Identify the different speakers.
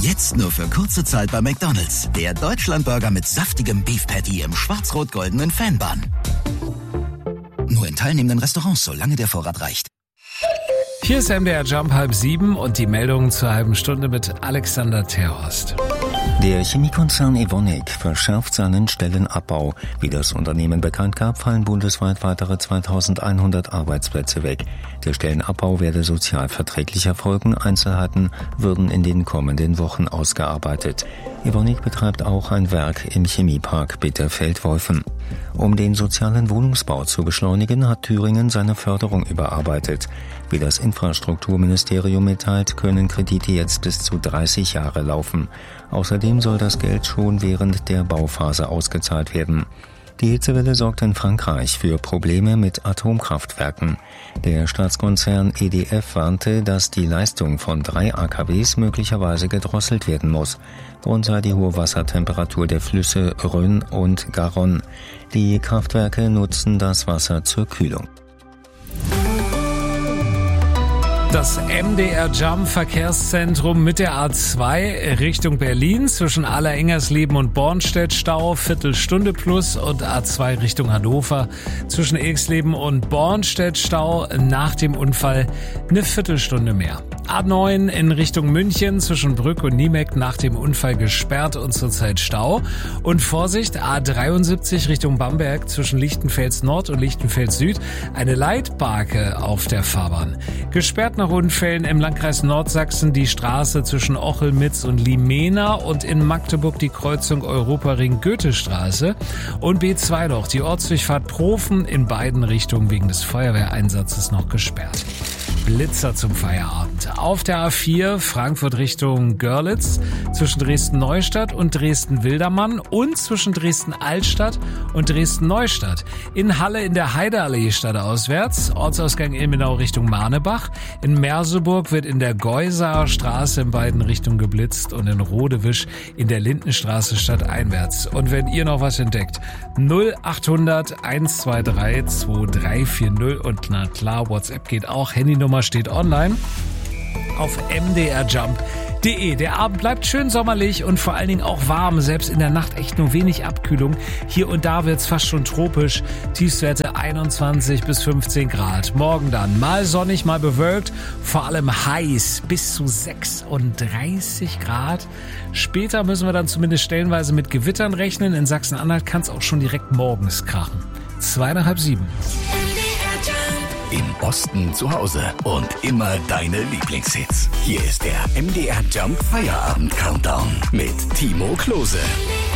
Speaker 1: Jetzt nur für kurze Zeit bei McDonald's. Der Deutschlandburger mit saftigem Beef Patty im schwarz-rot-goldenen Fanbun. Nur in teilnehmenden Restaurants, solange der Vorrat reicht.
Speaker 2: Hier ist MDR Jump 6:30 und die Meldungen zur halben Stunde mit Alexander Terhorst.
Speaker 3: Der Chemiekonzern Evonik verschärft seinen Stellenabbau. Wie das Unternehmen bekannt gab, fallen bundesweit weitere 2100 Arbeitsplätze weg. Der Stellenabbau werde sozialverträglich erfolgen. Einzelheiten würden in den kommenden Wochen ausgearbeitet. Evonik betreibt auch ein Werk im Chemiepark Bitterfeld-Wolfen. Um den sozialen Wohnungsbau zu beschleunigen, hat Thüringen seine Förderung überarbeitet. Wie das Infrastrukturministerium mitteilt, können Kredite jetzt bis zu 30 Jahre laufen. Außerdem soll das Geld schon während der Bauphase ausgezahlt werden. Die Hitzewelle sorgt in Frankreich für Probleme mit Atomkraftwerken. Der Staatskonzern EDF warnte, dass die Leistung von 3 AKWs möglicherweise gedrosselt werden muss. Grund sei die hohe Wassertemperatur der Flüsse Rhône und Garonne. Die Kraftwerke nutzen das Wasser zur Kühlung.
Speaker 2: Das MDR Jump Verkehrszentrum mit der A2 Richtung Berlin zwischen Aller-Engersleben und Bornstedt Stau, Viertelstunde plus, und A2 Richtung Hannover zwischen Ilksleben und Bornstedt Stau, nach dem Unfall eine Viertelstunde mehr. A9 in Richtung München zwischen Brück und Niemeck nach dem Unfall gesperrt und zurzeit Stau. Und Vorsicht, A73 Richtung Bamberg zwischen Lichtenfels Nord und Lichtenfels Süd, eine Leitbarke auf der Fahrbahn. Gesperrt nach Unfällen im Landkreis Nordsachsen die Straße zwischen Ochelmitz und Limena und in Magdeburg die Kreuzung Europaring-Goethestraße. Und B2 noch, die Ortsdurchfahrt Profen in beiden Richtungen wegen des Feuerwehreinsatzes noch gesperrt. Blitzer zum Feierabend. Auf der A4 Frankfurt Richtung Görlitz zwischen Dresden-Neustadt und Dresden-Wildermann und zwischen Dresden-Altstadt und Dresden-Neustadt. In Halle in der Heideallee stadtauswärts, Ortsausgang Ilmenau Richtung Marnebach. In Merseburg wird in der Geusaer Straße in beiden Richtungen geblitzt und in Rodewisch in der Lindenstraße stadteinwärts. Und wenn ihr noch was entdeckt, 0800 123 2340 und na klar, WhatsApp geht auch, Handynummer steht online auf mdrjump.de. Der Abend bleibt schön sommerlich und vor allen Dingen auch warm, selbst in der Nacht echt nur wenig Abkühlung. Hier und da wird's fast schon tropisch, Tiefstwerte 21 bis 15 Grad. Morgen dann mal sonnig, mal bewölkt, vor allem heiß, bis zu 36 Grad. Später müssen wir dann zumindest stellenweise mit Gewittern rechnen. In Sachsen-Anhalt kann's auch schon direkt morgens krachen. 6:30.
Speaker 1: Im Osten zu Hause und immer deine Lieblingshits. Hier ist der MDR Jump Feierabend Countdown mit Timo Klose.